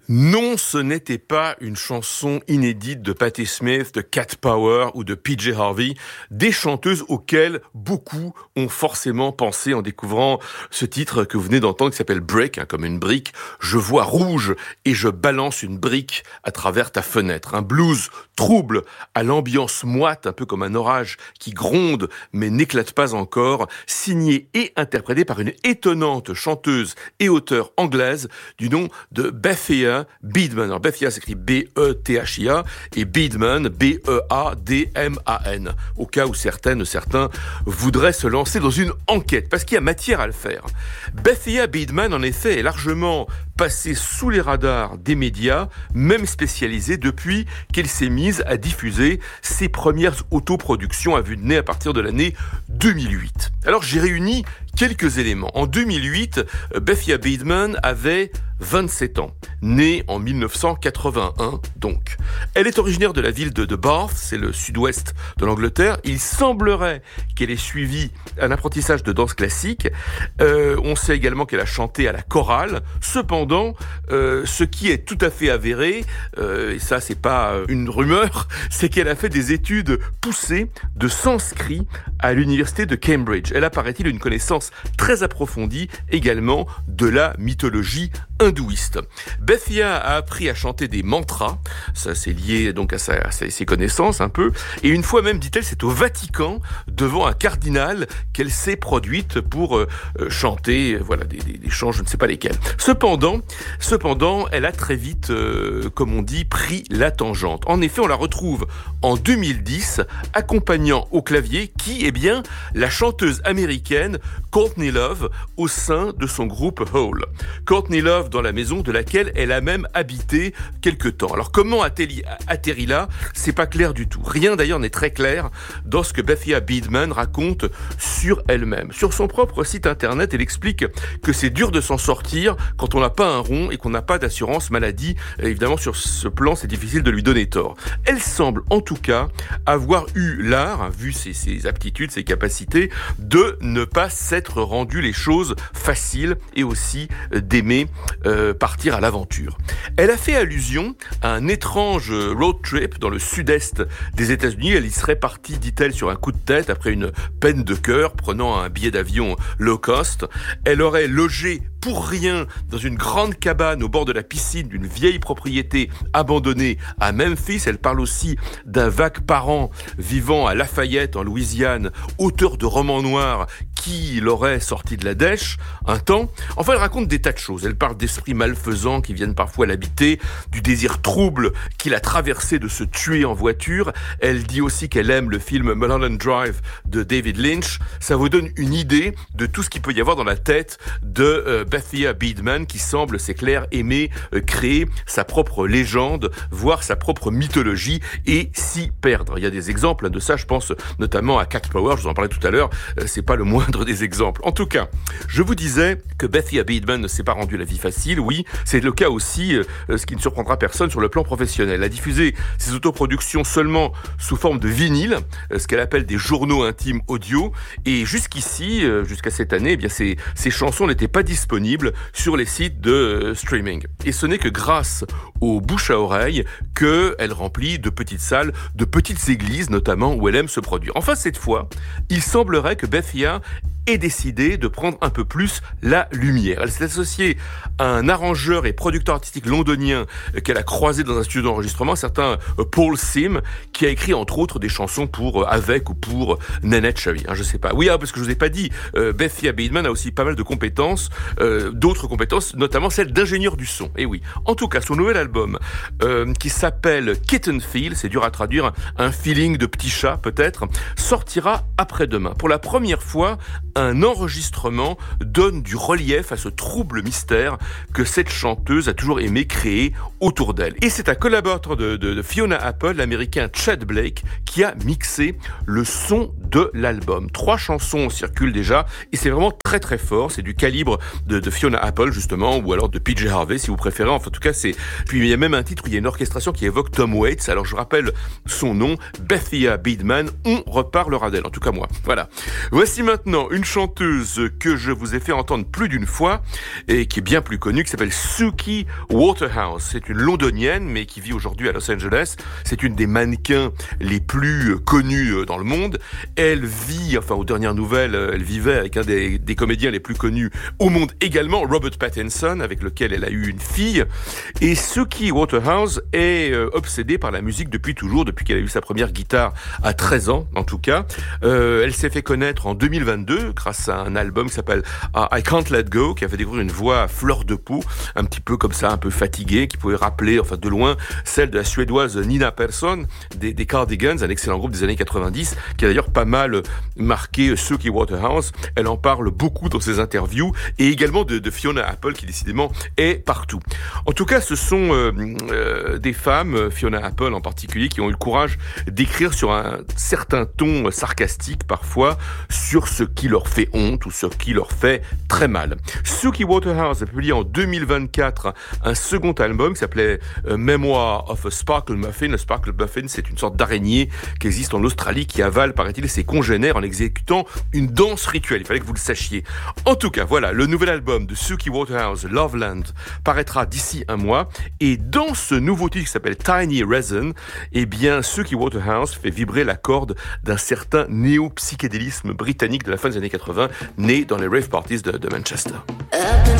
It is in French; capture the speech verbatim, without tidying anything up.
Non, ce n'était pas une chanson inédite de Patti Smith, de Cat Power ou de P J Harvey, des chanteuses auxquelles beaucoup ont forcément pensé en découvrant ce titre que vous venez d'entendre qui s'appelle Brick, hein, comme une brique. Je vois rouge et je balance une brique à travers ta fenêtre. Un blues trouble à l'ambiance moite, un peu comme un orage qui gronde mais n'éclate pas encore, signé et interprété par une étonnante chanteuse et auteure anglaise du nom de Bethia Beadman. Alors Bethia s'écrit B E T H I A et Beadman B E A D M A N. Au cas où certaines, certains voudraient se lancer dans une enquête, parce qu'il y a matière à le faire. Bethia Beadman, en effet, est largement passée sous les radars des médias, même spécialisés, depuis qu'elle s'est mise à diffuser ses premières autoproductions à vue de nez à partir de l'année deux mille huit. Alors j'ai réuni quelques éléments. En deux mille huit, Bethia Beadman avait vingt-sept ans, née en mille neuf cent quatre-vingt-un donc. Elle est originaire de la ville de, de Bath, c'est le sud-ouest de l'Angleterre. Il semblerait qu'elle ait suivi un apprentissage de danse classique. Euh, on sait également qu'elle a chanté à la chorale. Cependant, euh, ce qui est tout à fait avéré, euh, et ça c'est pas une rumeur, c'est qu'elle a fait des études poussées de sanskrit à l'université de Cambridge. Elle a, paraît-il, une connaissance très approfondie également de la mythologie hindouiste. Bethia a appris à chanter des mantras, ça c'est lié donc à, sa, à ses connaissances un peu, et une fois même, dit-elle, c'est au Vatican, devant un cardinal, qu'elle s'est produite pour euh, chanter, voilà, des, des, des chants, je ne sais pas lesquels. Cependant, cependant, elle a très vite, euh, comme on dit, pris la tangente. En effet, on la retrouve en deux mille dix, accompagnant au clavier qui, eh bien, la chanteuse américaine Courtney Love au sein de son groupe Hole. Courtney Love dans la maison de laquelle elle a même habité quelque temps. Alors comment a-t-elle atterri là ? C'est pas clair du tout. Rien d'ailleurs n'est très clair dans ce que Bethia Beadman raconte sur elle-même. Sur son propre site internet, elle explique que c'est dur de s'en sortir quand on n'a pas un rond et qu'on n'a pas d'assurance maladie. Et évidemment, sur ce plan, c'est difficile de lui donner tort. Elle semble en tout cas avoir eu l'art, vu ses, ses aptitudes, ses capacités, de ne pas s'être rendu les choses faciles et aussi d'aimer euh, partir à l'aventure. Elle a fait allusion à un étrange road trip dans le sud-est des États-Unis. Elle y serait partie, dit-elle, sur un coup de tête après une peine de cœur, prenant un billet d'avion low cost. Elle aurait logé pour rien dans une grande cabane au bord de la piscine d'une vieille propriété abandonnée à Memphis. Elle parle aussi d'un vague parent vivant à Lafayette en Louisiane, auteur de romans noirs qui l'aurait sorti de la dèche un temps. Enfin, elle raconte des tas de choses. Elle parle d'esprits malfaisants qui viennent parfois l'habiter, du désir trouble qu'il a traversé de se tuer en voiture. Elle dit aussi qu'elle aime le film Mulholland Drive de David Lynch. Ça vous donne une idée de tout ce qu'il peut y avoir dans la tête de euh, Bethia Beadman, qui semble, c'est clair, aimer euh, créer sa propre légende, voire sa propre mythologie et s'y perdre. Il y a des exemples de ça, je pense notamment à Cat Power, je vous en parlais tout à l'heure, euh, c'est pas le moindre des exemples. En tout cas, je vous disais que Bethia Beadman ne s'est pas rendu la vie facile. Oui, c'est le cas aussi, euh, ce qui ne surprendra personne sur le plan professionnel. Elle a diffusé ses autoproductions seulement sous forme de vinyle, euh, ce qu'elle appelle des journaux intimes audio. Et jusqu'ici, euh, jusqu'à cette année, eh bien ces, ces chansons n'étaient pas disponibles sur les sites de euh, streaming. Et ce n'est que grâce aux bouche à oreille qu'elle remplit de petites salles, de petites églises notamment, où elle aime se produire. Enfin, cette fois, il semblerait que Bethia ait décidé de prendre un peu plus la lumière. Elle s'est associée à un arrangeur et producteur artistique londonien qu'elle a croisé dans un studio d'enregistrement, certain Paul Sim, qui a écrit entre autres des chansons pour avec ou pour Neneh Cherry, hein, je sais pas. Oui, ah, parce que je vous ai pas dit, euh, Bethia Beadman a aussi pas mal de compétences, euh, d'autres compétences, notamment celle d'ingénieur du son. Et oui, en tout cas, son nouvel album euh, qui s'appelle Kitten Feel, c'est dur à traduire, un feeling de petit chat peut-être, sortira après-demain. Pour la première fois, un enregistrement donne du relief à ce trouble mystère que cette chanteuse a toujours aimé créer autour d'elle. Et c'est un collaborateur de, de, de Fiona Apple, l'américain Chad Blake, qui a mixé le son de l'album. Trois chansons circulent déjà et c'est vraiment très très fort. C'est du calibre de, de Fiona Apple justement, ou alors de P J Harvey si vous préférez. Enfin, en tout cas, c'est. Puis il y a même un titre où il y a une orchestration qui évoque Tom Waits. Alors je rappelle son nom, Bethia Beadman. On reparlera d'elle. En tout cas moi. Voilà. Voici maintenant une une chanteuse que je vous ai fait entendre plus d'une fois et qui est bien plus connue, qui s'appelle Suki Waterhouse. C'est une londonienne, mais qui vit aujourd'hui à Los Angeles. C'est une des mannequins les plus connus dans le monde. Elle vit, enfin aux dernières nouvelles, elle vivait avec un des, des comédiens les plus connus au monde également, Robert Pattinson, avec lequel elle a eu une fille. Et Suki Waterhouse est euh, obsédée par la musique depuis toujours, depuis qu'elle a eu sa première guitare à treize ans en tout cas. Euh, elle s'est fait connaître en deux mille vingt-deux grâce à un album qui s'appelle uh, I Can't Let Go, qui a fait découvrir une voix à fleur de peau, un petit peu comme ça, un peu fatiguée, qui pouvait rappeler, enfin de loin, celle de la suédoise Nina Persson, des, des Cardigans, un excellent groupe des années quatre-vingt-dix, qui a d'ailleurs pas mal marqué Suki Waterhouse. Elle en parle beaucoup dans ses interviews, et également de, de Fiona Apple, qui décidément est partout. En tout cas, ce sont euh, euh, des femmes, Fiona Apple en particulier, qui ont eu le courage d'écrire sur un certain ton sarcastique parfois, sur ce qui leur fait honte ou ce qui leur fait très mal. Suki Waterhouse a publié en deux mille vingt-quatre un second album qui s'appelait euh, Memoir of a Sparkle Muffin. Le Sparkle Muffin, c'est une sorte d'araignée qui existe en Australie, qui avale, paraît-il, ses congénères en exécutant une danse rituelle. Il fallait que vous le sachiez. En tout cas, voilà, le nouvel album de Suki Waterhouse, Loveland, paraîtra d'ici un mois. Et dans ce nouveau titre qui s'appelle Tiny Resin, eh bien, Suki Waterhouse fait vibrer la corde d'un certain néo-psychédélisme britannique de la fin des années quatre-vingts, né dans les rave parties de, de Manchester.